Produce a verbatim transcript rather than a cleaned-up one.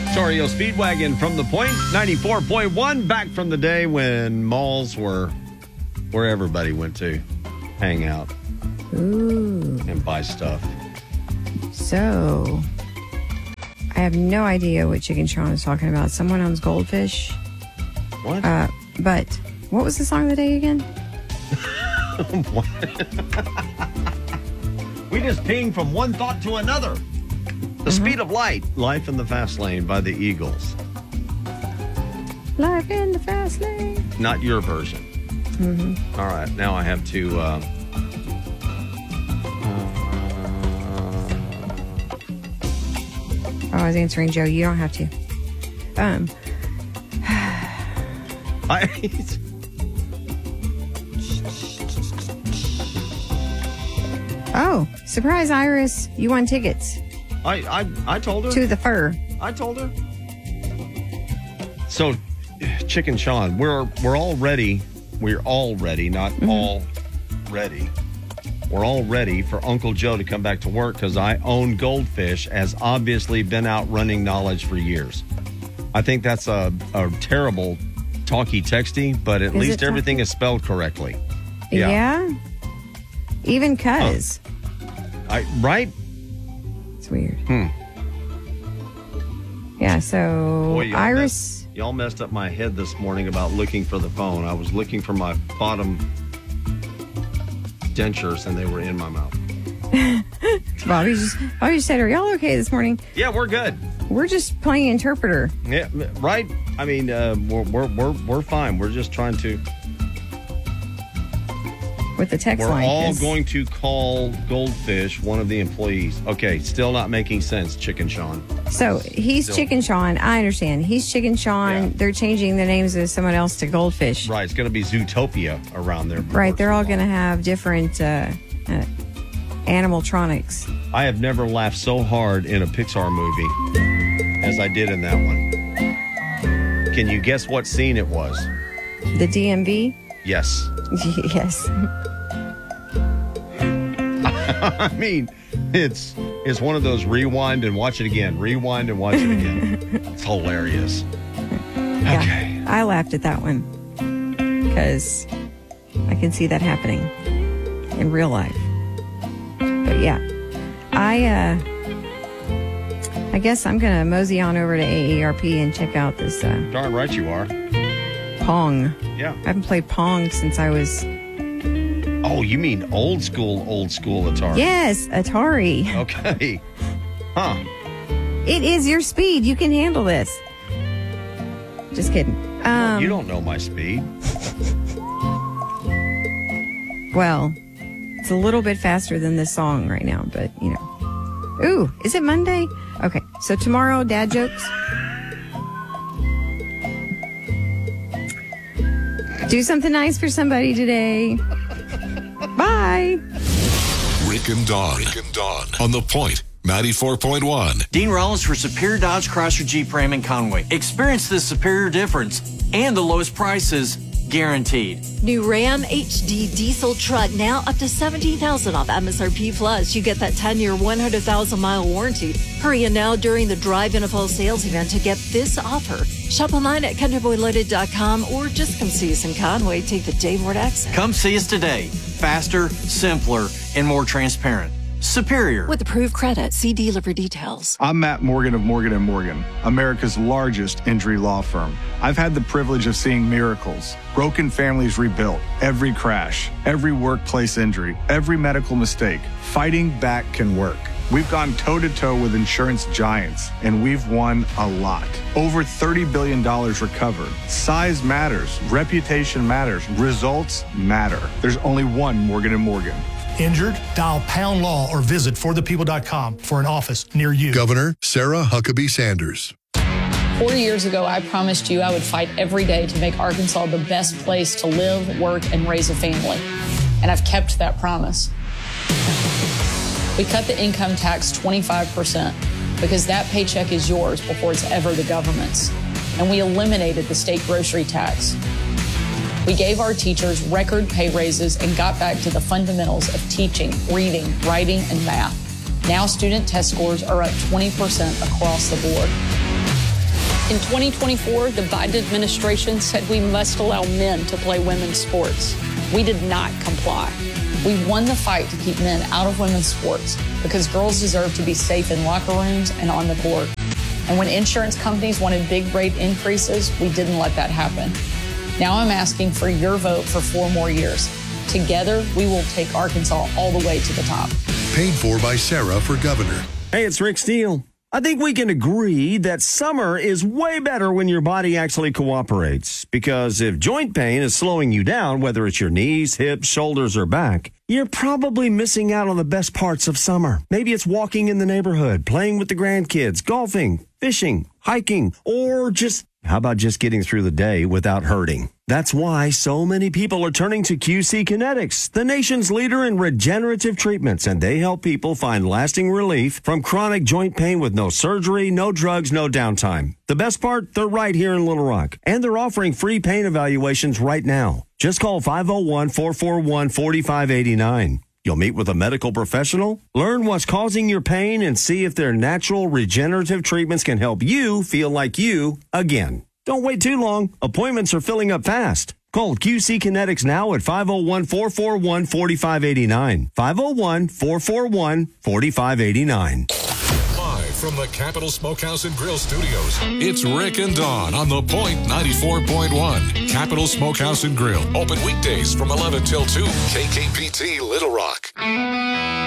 Torio Speedwagon from the Point, ninety-four point one, back from the day when malls were where everybody went to hang out. Ooh. And buy stuff. So, I have no idea what Chicken Sean is talking about. Someone owns Goldfish. What? Uh, but, what was the song of the day again? What? We just ping from one thought to another. The mm-hmm. Speed of Light, Life in the Fast Lane by the Eagles. Life in the Fast Lane. Not your version. Mm-hmm. All right, now I have to... Uh, Oh, I was answering Joe. You don't have to. Um. I, oh, surprise, Iris. You won tickets. I, I I told her. To the fur. I told her. So, Chicken Sean, we're we're all ready. We're all ready, not mm-hmm. all ready. We're all ready for Uncle Joe to come back to work because I own Goldfish, has obviously been out running knowledge for years. I think that's a, a terrible talky texty, but at is least everything is spelled correctly. Yeah. yeah? Even cuz. Huh. I right? It's weird. Hmm. Yeah, so Boy, y'all Iris. Messed, y'all messed up my head this morning about looking for the phone. I was looking for my bottom dentures and they were in my mouth. Bobby just Bobby just said, "Are y'all okay this morning?" Yeah, we're good. We're just playing interpreter. Yeah, right. I mean, uh, we're we're we're we're fine. We're just trying to. With the text we're line. We're all going to call Goldfish one of the employees. Okay, still not making sense, Chicken Sean. So he's still. Chicken Sean. I understand. He's Chicken Sean. Yeah. They're changing the names of someone else to Goldfish. Right. It's going to be Zootopia around there. Right. They're all going to have different uh, uh, animatronics. I have never laughed so hard in a Pixar movie as I did in that one. Can you guess what scene it was? The D M V? Yes. Yes. I mean, it's it's one of those rewind and watch it again, rewind and watch it again. It's hilarious. Yeah, okay. I laughed at that one because I can see that happening in real life. But yeah, I uh, I guess I'm going to mosey on over to A A R P and check out this. Uh, Darn right you are. Pong. Yeah. I haven't played Pong since I was... Oh, you mean old school, old school Atari? Yes, Atari. Okay. Huh. It is your speed. You can handle this. Just kidding. Um, well, you don't know my speed. Well, it's a little bit faster than this song right now, but, you know. Ooh, is it Monday? Okay, so tomorrow, dad jokes. Do something nice for somebody today. Bye. Rick and Dawn. Rick and Dawn. On the Point, ninety-four point one. Dean Rollins for Superior Dodge Chrysler Jeep Ram in Conway. Experience the superior difference and the lowest prices guaranteed. New Ram H D diesel truck now up to seventeen thousand dollars off M S R P Plus. You get that ten-year, one hundred thousand mile warranty. Hurry in now during the Drive N F L sales event to get this offer. Shop online at country boy loaded dot com or just come see us in Conway. Take the Dave Ward exit. Come see us today. Faster, simpler, and more transparent. Superior. With approved credit, see dealer for details. I'm Matt Morgan of Morgan and Morgan, America's largest injury law firm. I've had the privilege of seeing miracles, broken families rebuilt, every crash, every workplace injury, every medical mistake. Fighting back can work. We've gone toe-to-toe with insurance giants, and we've won a lot. Over thirty billion dollars recovered. Size matters. Reputation matters. Results matter. There's only one Morgan and Morgan. Injured? Dial Pound Law or visit for the people dot com for an office near you. Governor Sarah Huckabee Sanders. Four years ago, I promised you I would fight every day to make Arkansas the best place to live, work, and raise a family. And I've kept that promise. We cut the income tax twenty-five percent because that paycheck is yours before it's ever the government's. And we eliminated the state grocery tax. We gave our teachers record pay raises and got back to the fundamentals of teaching, reading, writing, and math. Now student test scores are up twenty percent across the board. In twenty twenty-four, the Biden administration said we must allow men to play women's sports. We did not comply. We won the fight to keep men out of women's sports because girls deserve to be safe in locker rooms and on the court. And when insurance companies wanted big rate increases, we didn't let that happen. Now I'm asking for your vote for four more years. Together, we will take Arkansas all the way to the top. Paid for by Sarah for governor. Hey, it's Rick Steele. I think we can agree that summer is way better when your body actually cooperates. Because if joint pain is slowing you down, whether it's your knees, hips, shoulders, or back, you're probably missing out on the best parts of summer. Maybe it's walking in the neighborhood, playing with the grandkids, golfing, fishing, hiking, or just, how about just getting through the day without hurting? That's why so many people are turning to Q C Kinetics, the nation's leader in regenerative treatments, and they help people find lasting relief from chronic joint pain with no surgery, no drugs, no downtime. The best part, they're right here in Little Rock, and they're offering free pain evaluations right now. Just call five oh one, four four one, four five eight nine. You'll meet with a medical professional, learn what's causing your pain, and see if their natural regenerative treatments can help you feel like you again. Don't wait too long. Appointments are filling up fast. Call Q C Kinetics now at five oh one, four four one, four five eight nine. five oh one, four four one, four five eight nine. Live from the Capital Smokehouse and Grill Studios, it's Rick and Dawn on The Point ninety-four point one. Capital Smokehouse and Grill. Open weekdays from eleven till two. K K P T Little Rock.